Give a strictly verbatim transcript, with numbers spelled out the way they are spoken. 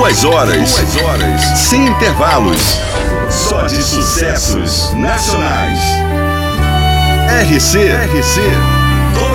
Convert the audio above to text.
Duas horas. Duas horas. Sem intervalos. Só de sucessos nacionais. R C. R C.